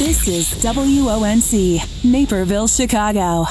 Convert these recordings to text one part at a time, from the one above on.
This is WONC, Naperville, Chicago.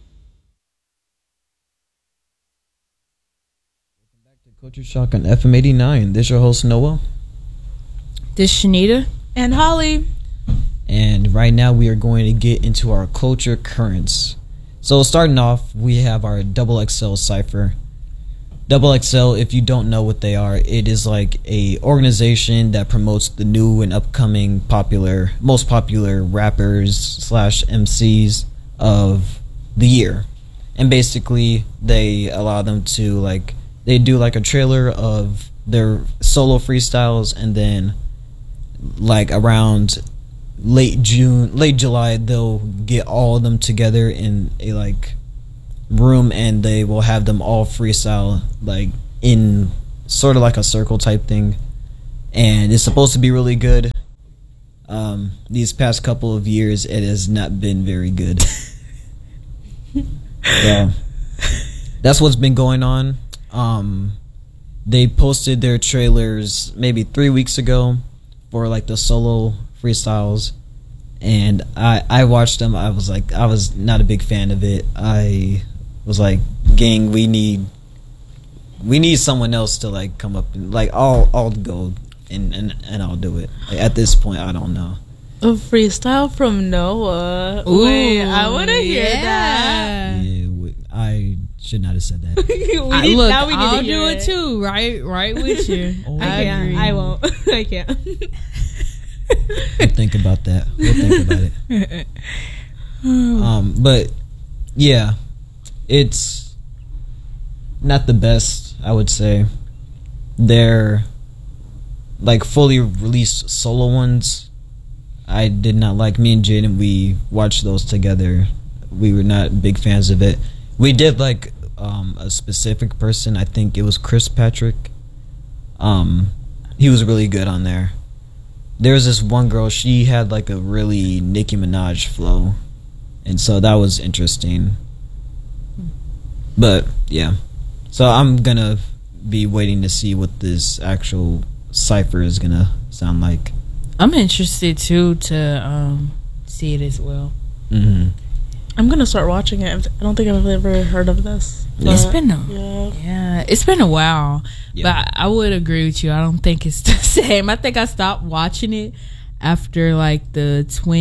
Culture Shock on FM 89. This is your host, Noah. This is Shanita. And Holly. And right now we are going to get into our culture currents. So starting off, we have our Double XL Cypher. Double XL, if you don't know what they are, it is like a organization that promotes the new and upcoming most popular rappers / MCs of the year. And basically, they allow them to they do a trailer of their solo freestyles, and then around late July, they'll get all of them together in a room, and they will have them all freestyle in sort of like a circle type thing, and it's supposed to be really good. These past couple of years, it has not been very good. Yeah, that's what's been going on. They posted their trailers maybe 3 weeks ago for the solo freestyles, and I watched them. I was not a big fan of it. I was like, gang, we need someone else to come up and I'll go and I'll do it. At this point, I don't know. A freestyle from Noah. Ooh, wait, I want to hear that. Yeah, I should not have said that. I'll do it too. Right with you. Oh, I can't. agree. I won't. I can't. We'll think about that. We'll think about it. But yeah, it's not the best, I would say. They're fully released solo ones. I did not like. Me and Jaden, we watched those together. We were not big fans of it. We did a specific person. I think it was Chris Patrick. He was really good on there. There was this one girl, she had a really Nicki Minaj flow, and so that was interesting. But yeah, so I'm gonna be waiting to see what this actual cypher is gonna sound like. I'm interested too to see it as well. Mm-hmm. I'm gonna start watching it. I don't think I've ever heard of this. It's been it's been a while. Yeah. But I would agree with you. I don't think it's the same. I think I stopped watching it after the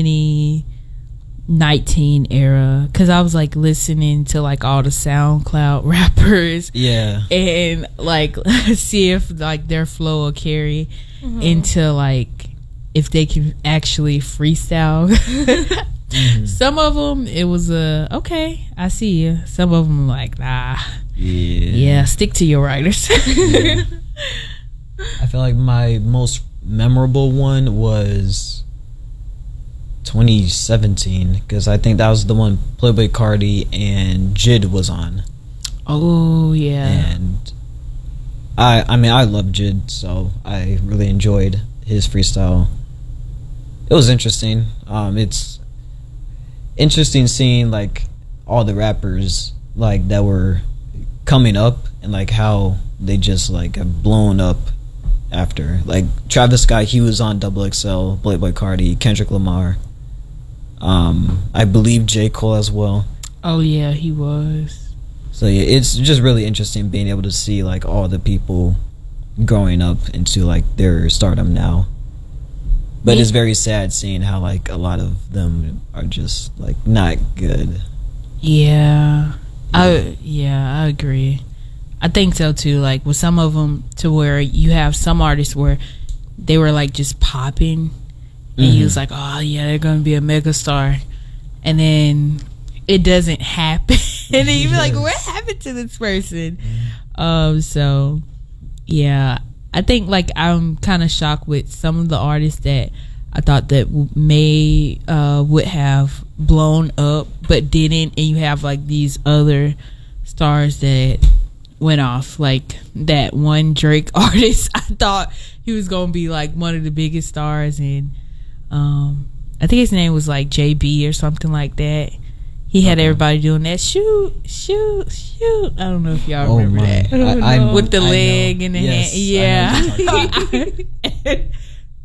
2019 era, because I was listening to all the SoundCloud rappers. Yeah. And see if their flow will carry into if they can actually freestyle. Mm-hmm. Some of them, it was okay, I see you. Some of them nah. Yeah, stick to your writers. Yeah. I feel like my most memorable one was 2017, because I think that was the one Playboi Carti and Jid was on. Oh yeah. And I love Jid, so I really enjoyed his freestyle. It was interesting. It's interesting seeing all the rappers that were coming up, and how they just have blown up after. Travis Scott, he was on Double XL, Playboi Carti, Kendrick Lamar, I believe J. Cole as well. Oh yeah, he was. So yeah, it's just really interesting being able to see all the people growing up into their stardom now. But it's very sad seeing how a lot of them are just not good. Yeah. I agree. I think so too. With some of them, to where you have some artists where they were just popping, and you was oh yeah, they're gonna be a mega star, and then it doesn't happen, and then you be what happened to this person? So yeah, I think I'm kind of shocked with some of the artists that I thought that would have blown up but didn't, and you have these other stars that went off. That one Drake artist, I thought he was gonna be one of the biggest stars, and I think his name was JB or something like that. He had everybody doing that shoot. I don't know if y'all remember that. I with the leg know. and the Yes, hand. Yeah.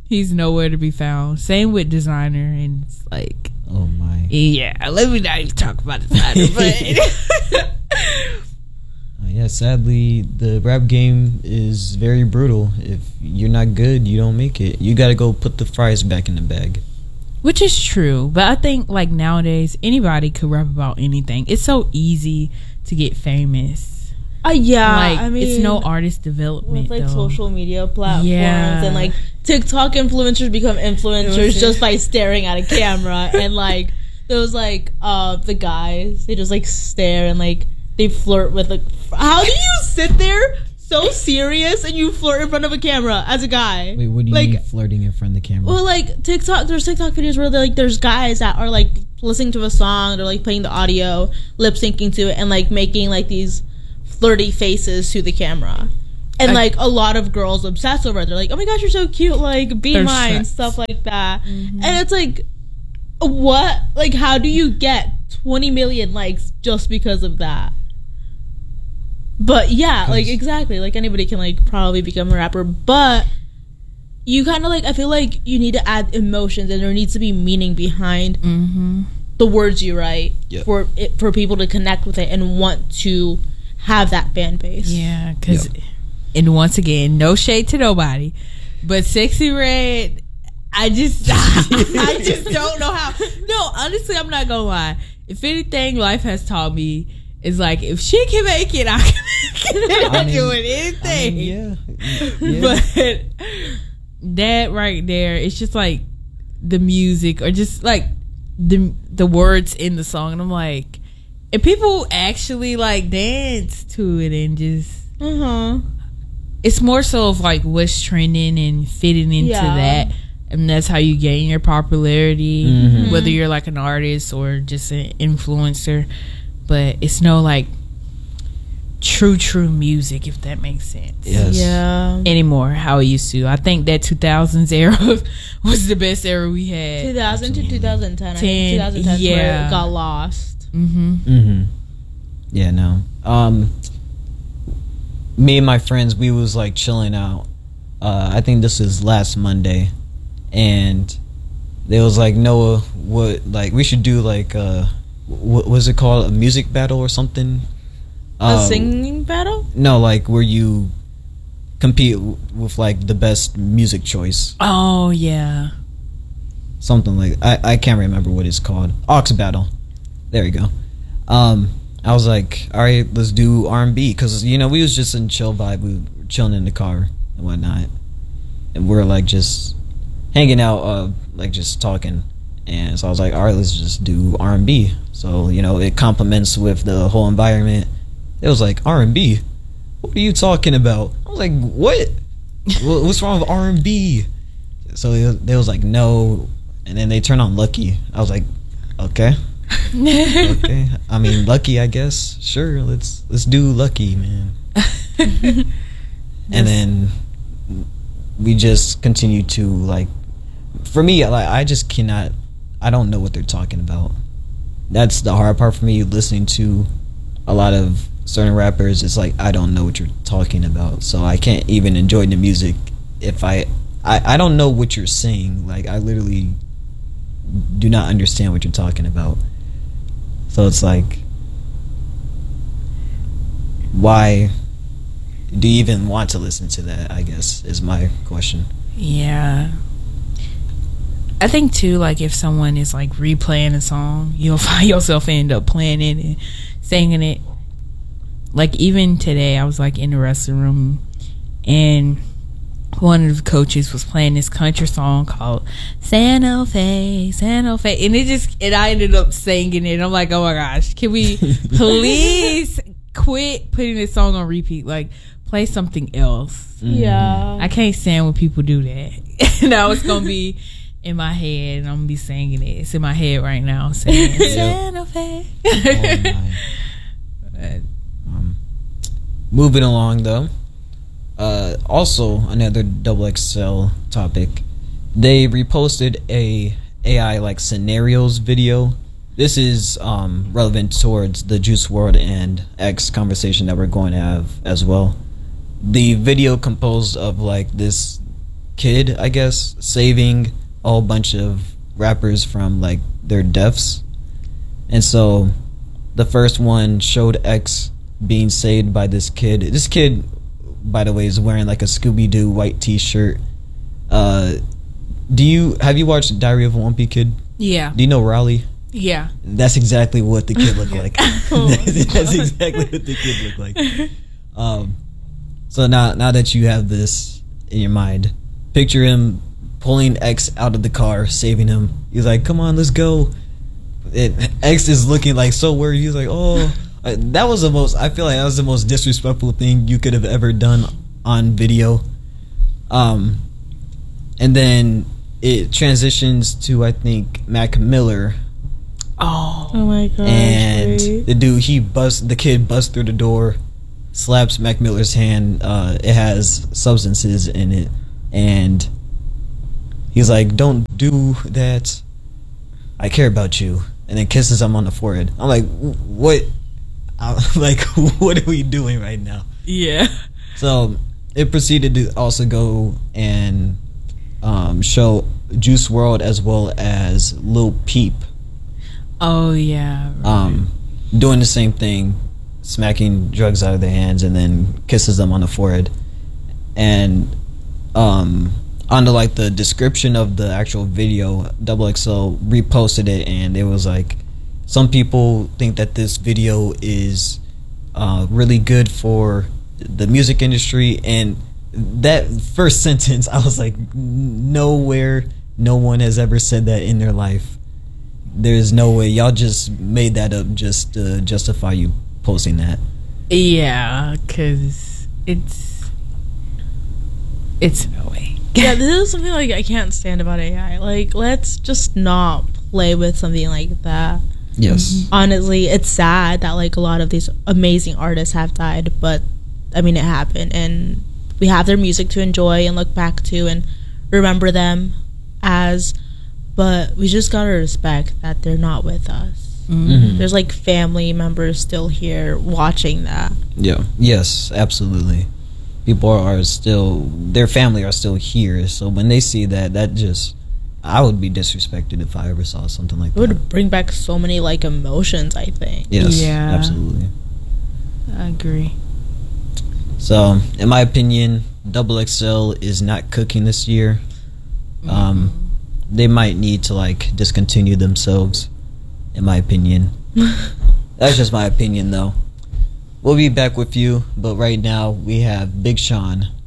He's nowhere to be found. Same with Designer, and it's like, oh my. Yeah, let me not even talk about Designer, but Yeah, sadly, the rap game is very brutal. If you're not good, you don't make it. You gotta go put the fries back in the bag. which is true. But I think like nowadays, anybody could rap about anything. It's so easy to get famous. Yeah, Like, I mean, it's no artist development, with like though. social media platforms Yeah. and like TikTok influencers become influencers just by staring at a camera. And like those like the guys, they just like stare and like they flirt with like, how do you sit there so serious and you flirt in front of a camera as a guy? Wait, what do you like, mean flirting in front of the camera? well, like TikTok, there's TikTok videos where they're like, there's guys that are like listening to a song, they're like playing the audio, lip syncing to it, and like making like these flirty faces to the camera. And like a lot of girls obsess over it. They're like, oh my gosh, you're so cute, like be They're mine, stressed. stuff like that. And it's like, what? Like, how do you get 20 million likes just because of that? But yeah, like exactly, like anybody can like probably become a rapper, but you kind of like, I feel like you need to add emotions and there needs to be meaning behind the words you write for people to connect with it and want to have that fan base. Yeah, because, and once again, no shade to nobody, but Sexy Red, I just don't know how. No, honestly, I'm not gonna lie. If anything, life has taught me is like, if she can make it, I can make it. I'm doing anything. Yeah. But that right there, it's just like the music or just like the words in the song, and I'm like, and people actually like dance to it and just it's more so of like what's trending and fitting into that, and that's how you gain your popularity, whether you're like an artist or just an influencer. But it's no like true music, if that makes sense. Yes. Yeah. Anymore how it used to. I think that 2000s era was the best era we had. 2000 to 2010. I think 2010 where it got lost. Yeah, no. Me and my friends, we was like chilling out. I think this is last Monday, and they was like, Noah, what, like, we should do like what was it called, a music battle or something? A singing battle? No, like where you compete with like the best music choice, Oh yeah. something like, I can't remember what it's called. Ox battle. There you go. I was like, all right, let's do R&B, because you know we was just in chill vibe. We were chilling in the car and whatnot, and we're like just hanging out, like just talking. And so I was like, all right, let's just do R&B. So you know it complements with the whole environment. It was like, R&B? What are you talking about? I was like, what? What's wrong with R&B? So they was like, no. And then they turned on Lucky. I was like, okay. Okay. I mean, Lucky, I guess. Sure, let's do Lucky, man. And then we just continue to like. For me, like I just cannot. I don't know what they're talking about. That's the hard part for me. Listening to a lot of certain rappers, it's like I don't know what you're talking about, so I can't even enjoy the music if I don't know what you're saying. Like I literally do not understand what you're talking about. So it's like, why do you even want to listen to that, I guess, is my question. Yeah. I think too, like if someone is like replaying a song, you'll find yourself end up playing it and singing it. Like even today, I was like in the wrestling room, and one of the coaches was playing this country song called Santa Fe, Santa Fe, and I ended up singing it. I'm like, oh my gosh, can we please quit putting this song on repeat? Like, play something else. Yeah. I can't stand when people do that. Now it's gonna be in my head, and I'm gonna be singing it. It's in my head right now, saying Santa Fe. Moving along though, also another XXL topic. They reposted a AI like scenarios video. This is relevant towards the Juice WRLD and X conversation that we're going to have as well. The video composed of like this kid, I guess, saving a whole bunch of rappers from like their deaths. And so the first one showed X being saved by this kid. This kid, by the way, is wearing like a Scooby-Doo white t-shirt. Have you watched Diary of a Wimpy Kid? Yeah. Do you know Raleigh? Yeah. That's exactly what the kid looked like. That's exactly what the kid looked like. So now that you have this in your mind, picture him pulling X out of the car, saving him. He's like, "Come on, let's go." X is looking like so worried. He's like, "Oh." That was the most. I feel like that was the most disrespectful thing you could have ever done on video. And then it transitions to, I think, Mac Miller. Oh my god! And the kid busts through the door, slaps Mac Miller's hand. It has substances in it, and he's like, "Don't do that. I care about you." And then kisses him on the forehead. I'm like, what? Like, what are we doing right now? yeah. So it proceeded to also go and show Juice WRLD as well as Lil Peep. Oh yeah. Right. Doing the same thing, smacking drugs out of their hands and then kisses them on the forehead. And under like the description of the actual video, XXL reposted it, and it was like, some people think that this video is really good for the music industry. And that first sentence, I was like, nowhere, no one has ever said that in their life. There's no way. Y'all just made that up just to justify you posting that. Yeah, because it's no way. Yeah, this is something like I can't stand about AI. Like, let's just not play with something like that. Yes. Honestly, it's sad that like a lot of these amazing artists have died, but I mean, it happened, and we have their music to enjoy and look back to and remember them as, but we just gotta respect that they're not with us. Mm-hmm. There's like family members still here watching that. Yeah. Yes, absolutely. People are still, their family are still here, so when they see that just, I would be disrespected if I ever saw something like It that. would bring back so many like emotions, I think. Yes, Yeah. absolutely. I agree. So, in my opinion, XXL is not cooking this year. They might need to like discontinue themselves, in my opinion. That's just my opinion, though. We'll be back with you, but right now we have Big Sean